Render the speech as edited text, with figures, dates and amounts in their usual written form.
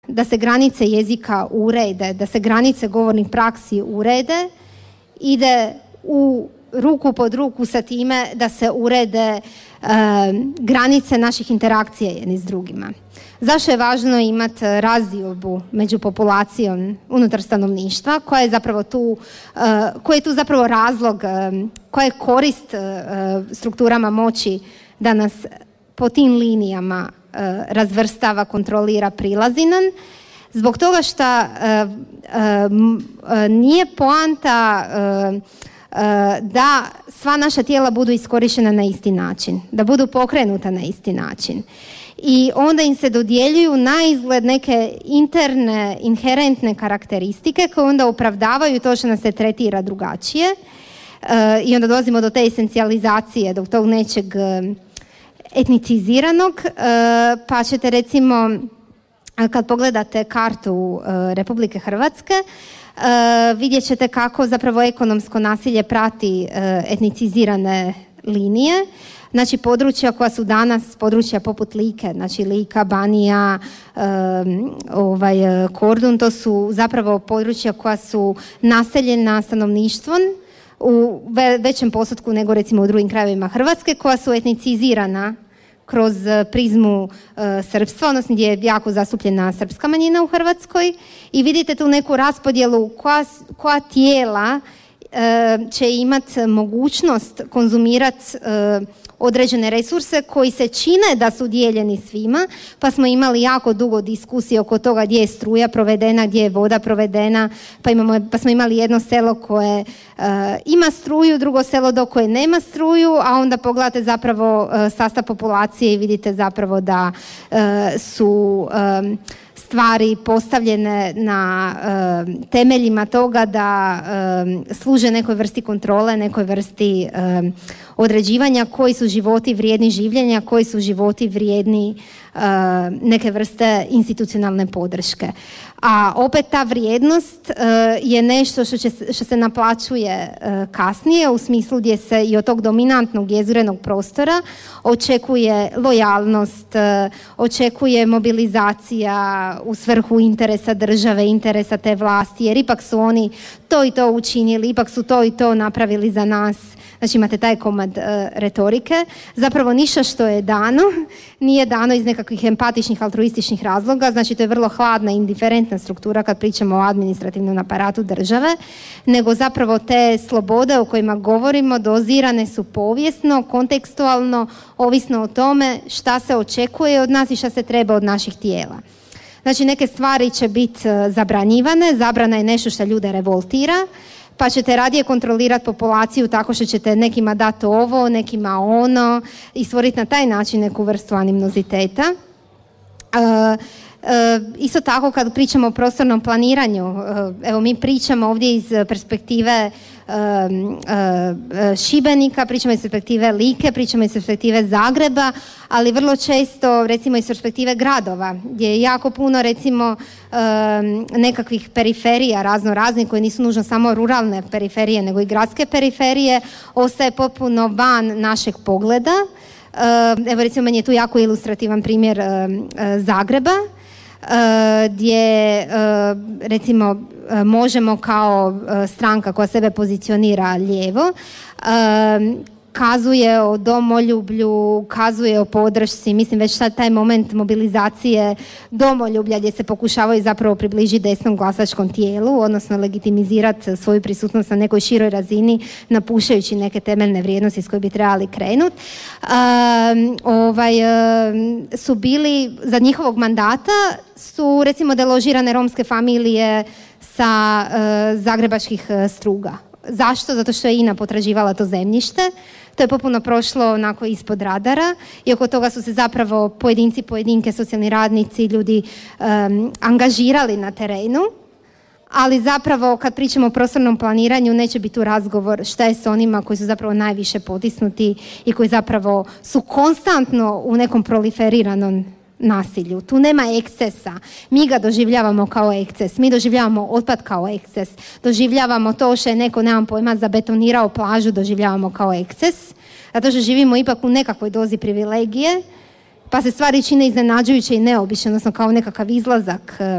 da se granice jezika urede, da se granice govornih praksi urede, ide u ruku pod ruku sa time da se urede granice naših interakcija jedni s drugima. Zašto je važno imati razdiobu među populacijom unutar stanovništva, koja je zapravo tu, koji je tu zapravo razlog, koja je korist strukturama moći da nas po tim linijama razvrstava, kontrolira, prilazi nam? Zbog toga što nije poanta da sva naša tijela budu iskorištena na isti način, da budu pokrenuta na isti način. I onda im se dodjeljuju naizgled neke interne, inherentne karakteristike koje onda opravdavaju to što nas se tretira drugačije. I onda dolazimo do te esencijalizacije, do tog nečeg etniciziranog, pa ćete recimo, kad pogledate kartu Republike Hrvatske, vidjet ćete kako zapravo ekonomsko nasilje prati etnicizirane linije. Znači područja koja su danas područja poput Like, znači Lika, Banija, Kordun, to su zapravo područja koja su naseljena stanovništvom u većem postotku nego recimo u drugim krajevima Hrvatske, koja su etnicizirana kroz prizmu srpstva, odnosno gdje je jako zastupljena srpska manjina u Hrvatskoj, i vidite tu neku raspodjelu koja tijela će imati mogućnost konzumirati određene resurse koji se čine da su dijeljeni svima, pa smo imali jako dugo diskusije oko toga gdje je struja provedena, gdje je voda provedena, pa smo imali jedno selo koje ima struju, drugo selo do koje nema struju, a onda pogledate zapravo sastav populacije i vidite zapravo da su stvari postavljene na temeljima toga da služe nekoj vrsti kontrole, nekoj vrsti određivanja koji su životi vrijedni življenja, koji su životi vrijedni neke vrste institucionalne podrške. A opet ta vrijednost je nešto što se naplaćuje kasnije, u smislu gdje se i od tog dominantnog jezgrenog prostora očekuje lojalnost, očekuje mobilizacija u svrhu interesa države, interesa te vlasti, jer ipak su oni to i to učinili, ipak su to i to napravili za nas. Znači imate taj komad retorike. Zapravo ništa što je dano nije dano iz nekakvih empatičnih, altruističnih razloga, znači to je vrlo hladna, indiferentna struktura kad pričamo o administrativnom aparatu države, nego zapravo te slobode o kojima govorimo dozirane su povijesno, kontekstualno, ovisno o tome šta se očekuje od nas i šta se treba od naših tijela. Znači neke stvari će biti zabranjivane, zabrana je nešto što ljude revoltira, pa ćete radije kontrolirati populaciju tako što ćete nekima dati ovo, nekima ono i stvoriti na taj način neku vrstu animoziteta. Isto tako kad pričamo o prostornom planiranju, evo mi pričamo ovdje iz perspektive Šibenika, pričamo iz perspektive Like, pričamo iz perspektive Zagreba, ali vrlo često recimo iz perspektive gradova, gdje je jako puno recimo nekakvih periferija raznih koje nisu nužno samo ruralne periferije nego i gradske periferije, ostaje potpuno van našeg pogleda. Evo recimo meni je tu jako ilustrativan primjer Zagreba, gdje recimo Možemo kao stranka koja sebe pozicionira lijevo kazuje o domoljublju, kazuje o podršci, mislim već sad taj moment mobilizacije domoljublja gdje se pokušavaju zapravo približiti desnom glasačkom tijelu, odnosno legitimizirati svoju prisutnost na nekoj široj razini, napuštajući neke temeljne vrijednosti s koje bi trebali krenuti, su bili, za njihovog mandata su recimo deložirane romske familije sa zagrebačkih Struga. Zašto? Zato što je INA potraživala to zemljište. To je potpuno prošlo onako ispod radara i oko toga su se zapravo pojedinke, socijalni radnici, ljudi angažirali na terenu. Ali zapravo kad pričamo o prostornom planiranju neće biti tu razgovor šta je s onima koji su zapravo najviše potisnuti i koji zapravo su konstantno u nekom proliferiranom nasilju. Tu nema ekscesa. Mi ga doživljavamo kao eksces. Mi doživljavamo otpad kao eksces. Doživljavamo to što je neko, nemam pojma, zabetonirao plažu, doživljavamo kao eksces. Zato što živimo ipak u nekakvoj dozi privilegije, pa se stvari čine iznenađujuće i neobične, odnosno kao nekakav izlazak